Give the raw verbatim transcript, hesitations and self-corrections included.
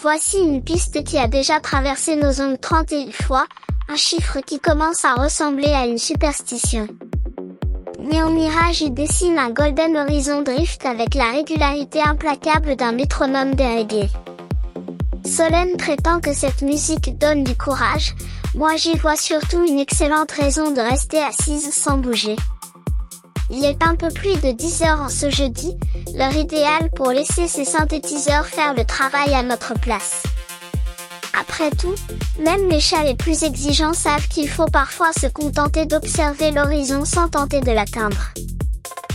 Voici une piste qui a déjà traversé nos ondes trente et une fois, un chiffre qui commence à ressembler à une superstition. Neon Mirage y dessine un Golden Horizon Drift avec la régularité implacable d'un métronome déréglé. Solène prétend que cette musique donne du courage, moi j'y vois surtout une excellente raison de rester assise sans bouger. Il est un peu plus de dix heures en ce jeudi, l'heure idéale pour laisser ces synthétiseurs faire le travail à notre place. Après tout, même les chats les plus exigeants savent qu'il faut parfois se contenter d'observer l'horizon sans tenter de l'atteindre.